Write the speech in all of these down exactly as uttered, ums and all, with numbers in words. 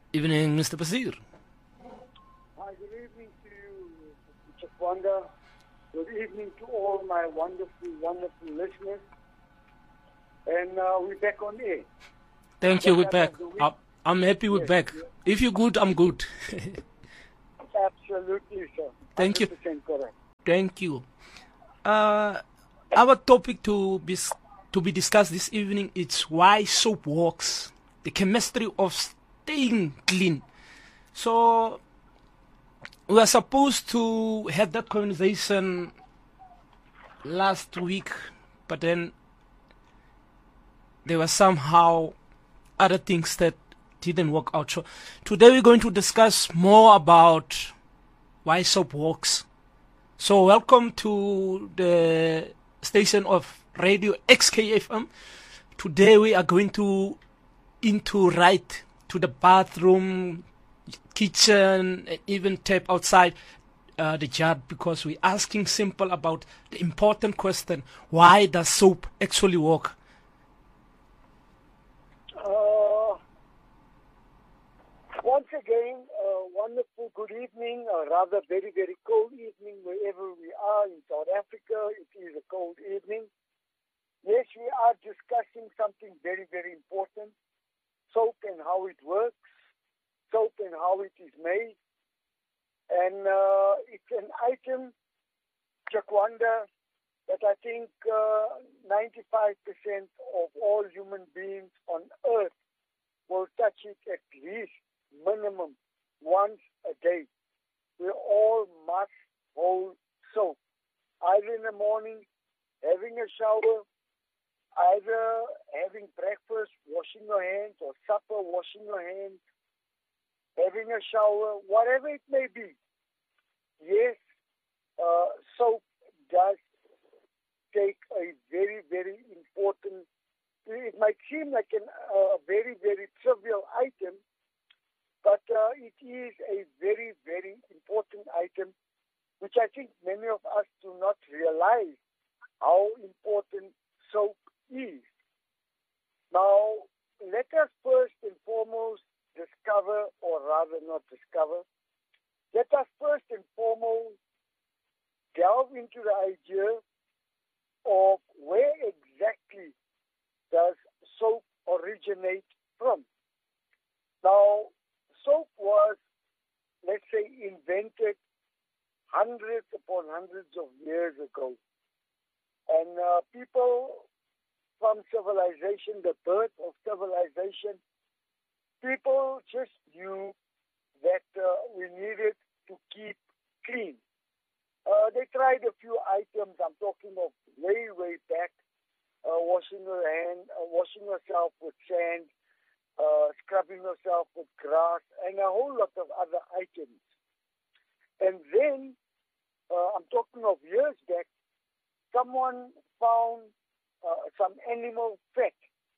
Evening, Mister Basir. Hi, good evening to you, Mister Chakwanda. Good evening to all my wonderful, wonderful listeners. And uh, we're back on air. Thank you, we're back. I- I'm happy we're Yes, back. yes. If you're good, I'm good. Absolutely, sir. Thank you. one hundred percent correct. Thank you. Uh, our topic to be to be discussed this evening is why soap works, the chemistry of staying clean. So we are supposed to have that conversation last week, but then there were somehow other things that didn't work out. So today we're going to discuss more about why soap works. So welcome to the station of Radio X K F M. Today we are going to into right to the bathroom, kitchen, and even tap outside uh, the yard, because we're asking simple about the important question: why does soap actually work? Uh, once again, uh, wonderful good evening, or rather very, very cold evening wherever we are in South Africa. It is a cold evening. Yes, we are discussing something very, very important. Soap and how it works, soap and how it is made. And uh, it's an item, Chakwanda, that I think uh, ninety-five percent of all human beings on earth will touch it at least minimum once a day. We all must hold soap, either in the morning, having a shower, either having breakfast, washing your hands, or supper, washing your hands, having a shower, whatever it may be. Yes, uh, soap does take a very, very important, it might seem like a uh, very, very trivial item, but uh, it is a very, very important item, which I think many of us do not realize how important soap is. Now, let us first and foremost discover, or rather not discover, let us first and foremost delve into the idea of where exactly does soap originate from. Now, soap was, let's say, invented hundreds upon hundreds of years ago. And uh, people from civilization, the birth of civilization, people just knew that uh, we needed to keep clean. Uh, they tried a few items. I'm talking of way, way back. Uh, washing your hand, uh, washing yourself with sand, uh, scrubbing yourself with grass, and a whole lot of other items. And then, uh, I'm talking of years back, someone found uh, some animal fat.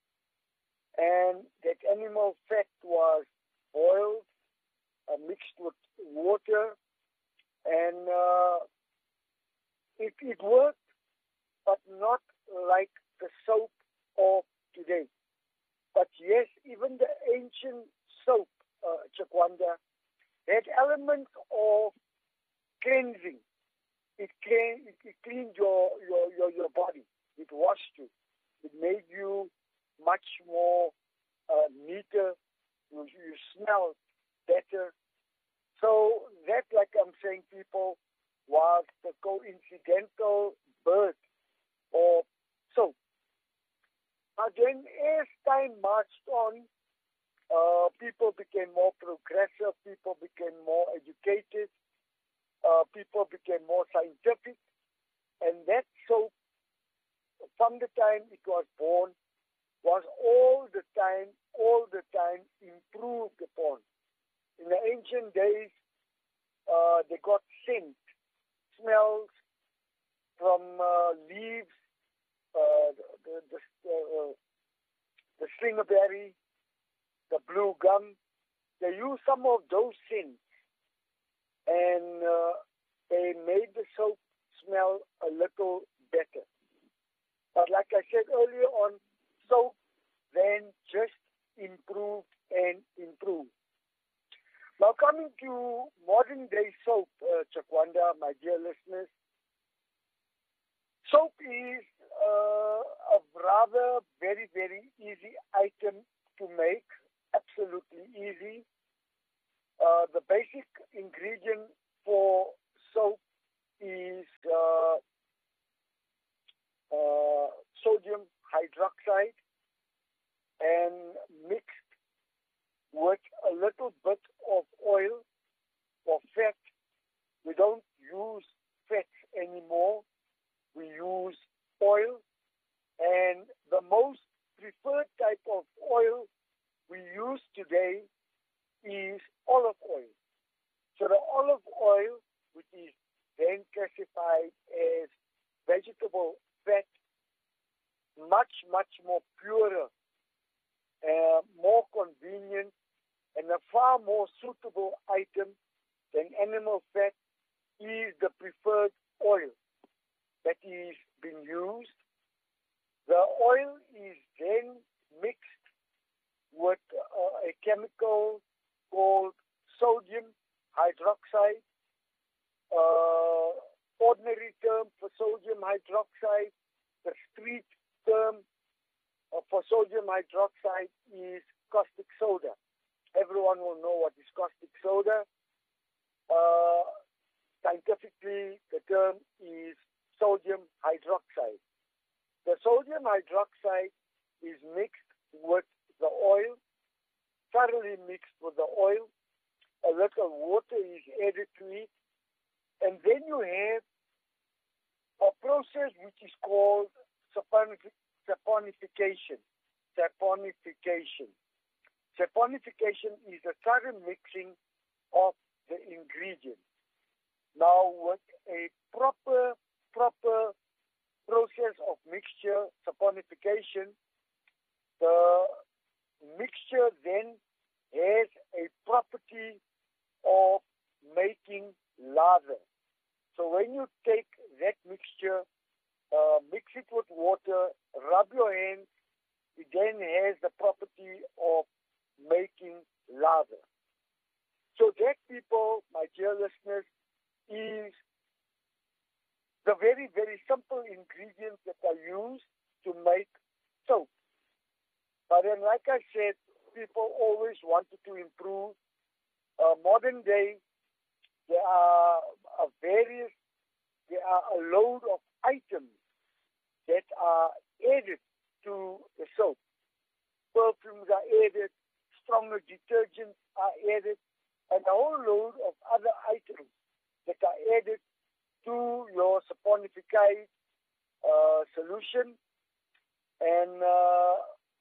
And that animal fat was boiled, uh, mixed with water, and uh, it, it worked, but not like the soap of today. But yes, even the ancient soap, uh, Chakwanda, had elements of cleansing. It, clean, it, it cleaned your, your, your, your body. It washed you. It made you much more uh, neater. You, you smell better. So that, like I'm saying, people, was the coincidental birth of soap. Now then, as time marched on, uh, people became more progressive, people became more educated, uh, people became more scientific, and that soap, from the time it was born, was all the time, all the time improved upon. In the ancient days, uh, they got scent, smells from uh, leaves, uh, the, the, uh, the slingerberry, the blue gum. They used some of those scents, and uh, they made the soap smell a little better. But like I said earlier on, soap then just improved and improved. Now coming to modern day soap, uh, Chakwanda, my dear listeners, soap is uh, a rather very, very easy item to make, absolutely easy. Uh, the basic ingredient for soap is uh, uh, sodium hydroxide and mixed with a little bit of oil or fat. We don't use fats anymore. We use oil. And the most preferred type of oil we use today is olive oil. So the olive oil, which is then classified as vegetable fat, much, much more purer, uh, more convenient, and a far more suitable item than animal fat, is the preferred oil that is being used. The oil is then mixed with uh, a chemical called sodium hydroxide. Uh, ordinary term for sodium hydroxide, the street term uh, for sodium hydroxide is caustic soda. Everyone will know what is caustic soda. Uh, scientifically, the term is sodium hydroxide. The sodium hydroxide is mixed with the oil, thoroughly mixed with the oil. A little water is added to it. And then you have a process which is called saponification. Saponification. Saponification is the thorough mixing of the ingredients. Now, with a proper, proper process of mixture, saponification, the mixture then has a property of making lather. So when you take that mixture, uh, mix it with water, rub your hands, it then has the property of making lather. So that, people, my dear listeners, is the very, very simple ingredients that are used to make soap. But then, like I said, people always wanted to improve. Uh, modern day, there are uh, various, there are a load of items that are added to the soap. Perfumes are added, stronger detergents are added, and a whole load of other items that are added to your saponified uh, solution. And uh,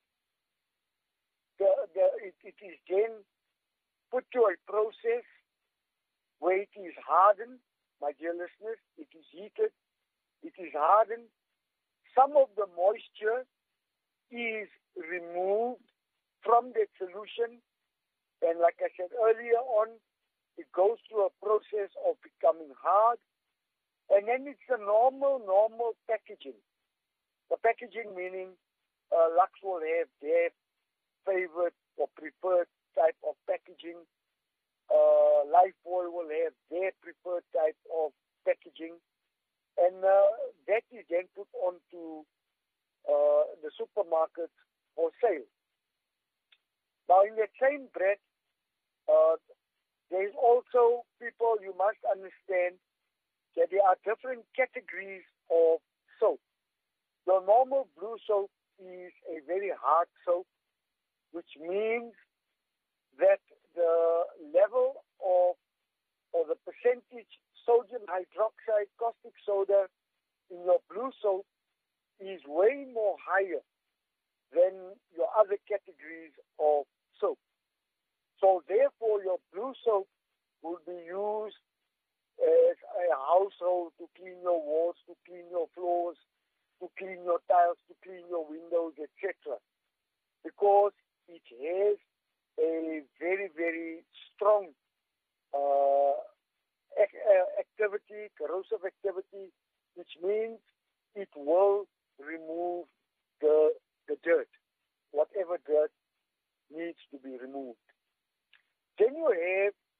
the, the, it, it is then put to a process where it is hardened, my dear listeners. It is heated, it is hardened. Some of the moisture is removed from that solution, and like I said earlier on, it goes through a process of becoming hard, and then it's a normal, normal packaging. The packaging meaning uh, Lux will have their favorite or preferred type of packaging. Uh, Lifebuoy will have their preferred type of packaging, and uh, that is then put onto uh, the supermarkets for sale. Now, in that same breath, uh, there is also, people, you must understand that there are different categories of soap. The normal blue soap is a very hard soap, which means that the level of, or the percentage sodium hydroxide, caustic soda in your blue soap is way more higher than your other categories of soap. So therefore, your blue soap will be used as a household to clean your walls, to clean your floors, to clean your tiles, to clean your windows, et cetera. Because it has a very, very strong uh, activity, corrosive activity, which means it will remove the, the dirt, whatever dirt needs to be removed. Then you have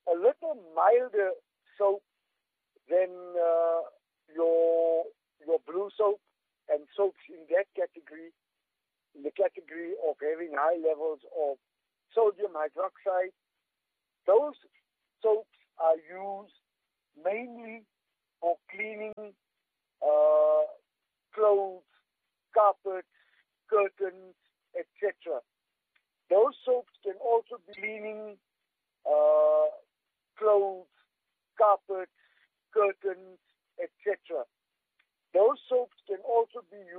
a little milder soap than uh, your your blue soap and soaps in that category, in the category of having high levels of sodium hydroxide. Those soaps are used mainly for cleaning uh, clothes, carpets, curtains, et cetera. Those soaps can also be cleaning uh, clothes, carpets, curtains, et cetera. Those soaps can also be used